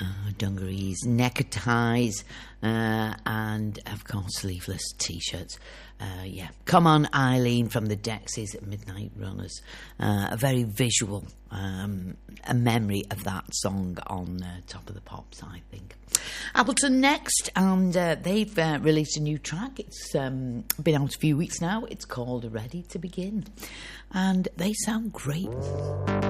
dungarees, neckties, and of course sleeveless t-shirts. Come On Eileen from the Dexys at Midnight Runners. A very visual a memory of that song on Top of the Pops, I think. Appleton next, and they've released a new track. It's been out a few weeks now. It's called Ready to Begin, and they sound great.